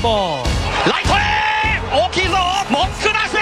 ball. ライトへ大きいぞ文句なし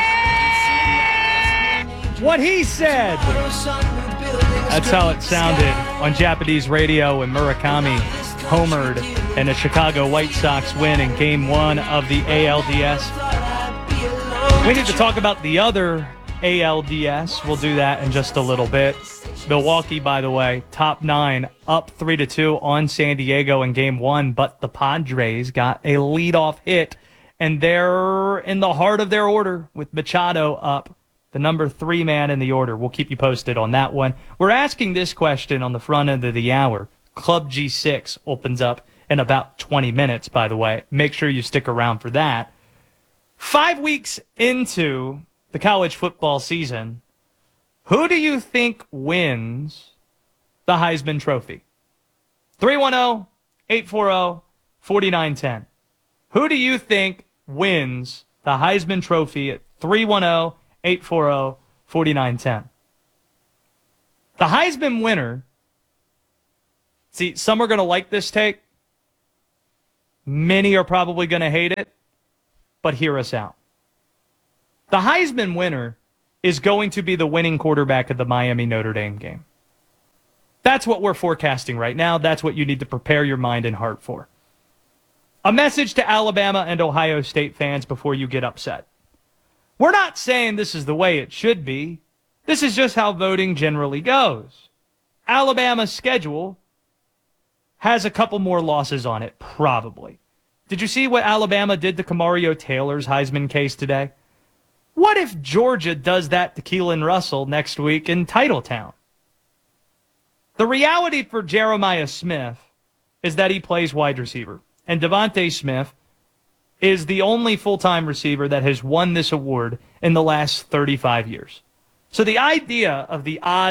What he said. That's how it sounded on Japanese radio when Murakami homered in a Chicago White Sox win in Game 1 of the ALDS. We need to talk about the other ALDS. We'll do that in just a little bit. Milwaukee, by the way, top 9, up 3-2 on San Diego in Game 1, but the Padres got a leadoff hit, and they're in the heart of their order with Machado up, the number 3 man in the order. We'll keep you posted on that one. We're asking this question on the front end of the hour. Club G6 opens up in about 20 minutes, by the way. Make sure you stick around for that. 5 weeks into the college football season, who do you think wins the Heisman Trophy? 310-840-4910. Who do you think wins the Heisman Trophy at 310-840-4910? The Heisman winner, see, some are going to like this take. Many are probably going to hate it, but hear us out. The Heisman winner is going to be the winning quarterback of the Miami-Notre Dame game. That's what we're forecasting right now. That's what you need to prepare your mind and heart for. A message to Alabama and Ohio State fans before you get upset. We're not saying this is the way it should be. This is just how voting generally goes. Alabama's schedule has a couple more losses on it, probably. Did you see what Alabama did to Kamario Taylor's Heisman case today? What if Georgia does that to Keelan Russell next week in Titletown? The reality for Jeremiah Smith is that he plays wide receiver. And Devontae Smith is the only full-time receiver that has won this award in the last 35 years. So the idea of the odds